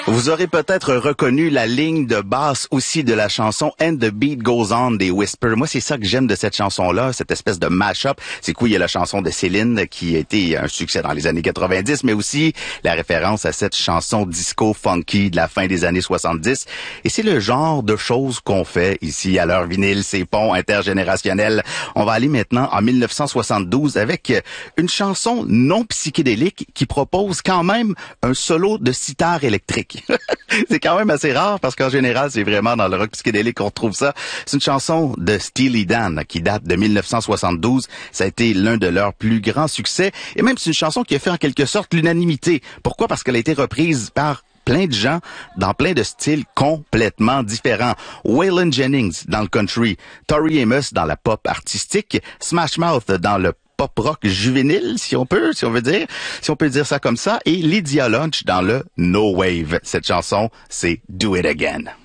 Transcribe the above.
Vous aurez peut-être reconnu la ligne de basse aussi de la chanson And the Beat Goes On des Whisper. Moi, c'est ça que j'aime de cette chanson-là, cette espèce de mash-up. C'est cool, il y a la chanson de Céline qui a été un succès dans les années 90, mais aussi la référence à cette chanson disco funky de la fin des années 70. Et c'est le genre de choses qu'on fait ici à l'heure vinyle, ces ponts intergénérationnels. On va aller maintenant en 1972 avec une chanson non psychédélique qui propose quand même un solo de sitar électrique. C'est quand même assez rare parce qu'en général, c'est vraiment dans le rock psychédélique qu'on retrouve ça. C'est une chanson de Steely Dan qui date de 1972. Ça a été l'un de leurs plus grands succès. Et même c'est une chanson qui a fait en quelque sorte l'unanimité. Pourquoi? Parce qu'elle a été reprise par plein de gens dans plein de styles complètement différents. Waylon Jennings dans le country, Tori Amos dans la pop artistique, Smash Mouth dans le pop rock juvénile, si on peut dire ça comme ça, et Lydia Lunch dans le no wave. Cette chanson, c'est Do It Again.